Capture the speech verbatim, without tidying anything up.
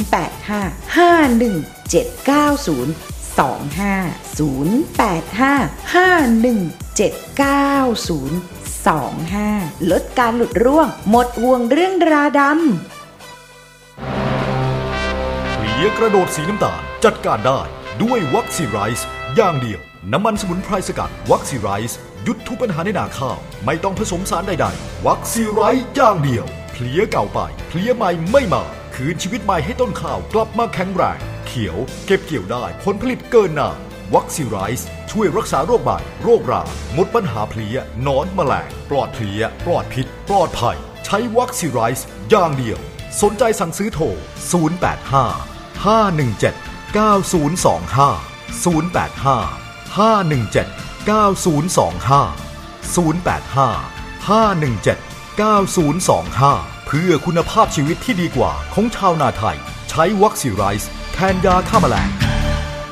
ย์ แปด ห้า ห้า หนึ่ง เจ็ด เก้า ศูนย์ สอง ห้า ศูนย์ แปด ห้า ห้า หนึ่ง เจ็ด เก้า ศูนย์ สอง ห้าลดการหลุดร่วงหมดห่วงเรื่องราดำเพลียกระโดดสีน้ำตาลจัดการได้ด้วยวัคซีไรส์อย่างเดียวน้ำมันสมุนไพรสกัดวัคซีไรส์หยุดทุกปัญหาในนาข้าวไม่ต้องผสมสารใดๆวัคซีไรส์อย่างเดียวเพลียเก่าไปเพลียใหม่ไม่มาคืนชีวิตใหม่ให้ต้นข้าวกลับมาแข็งแรงเขียวเก็บเกี่ยวได้ผลผลิตเกินนานวัคซีไรส์ช่วยรักษาโรคใบโรคราหมดปัญหาเพลียนอนแมลงปลอดเพลียปลอดพิษปลอดภัยใช้วัคซีไรส์อย่างเดียวสนใจสั่งซื้อโทรศูนย์ แปด ห้า ห้า หนึ่ง เจ็ด เก้า ศูนย์ สอง ห้า ศูนย์ แปด ห้า ห้า หนึ่ง เจ็ด เก้า ศูนย์ สอง ห้า ศูนย์ แปด ห้า ห้า หนึ่ง เจ็ด เก้า ศูนย์ สอง ห้าเพื่อคุณภาพชีวิตที่ดีกว่าของชาวนาไทยใช้วัคซีไรส์แทนยาฆ่าแมลง